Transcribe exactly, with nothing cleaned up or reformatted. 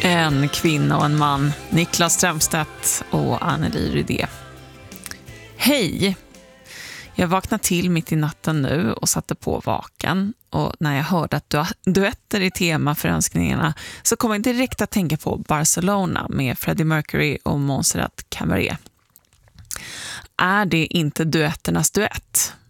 En kvinna och en man, Niklas Strömstedt och Anneli Rydé. Hej! Jag vaknade till mitt i natten nu och satte på vaken. Och när jag hörde att du duetter i tema för önskningarna så kom jag direkt att tänka på Barcelona med Freddie Mercury och Montserrat Caballé. Är det inte duetternas duett?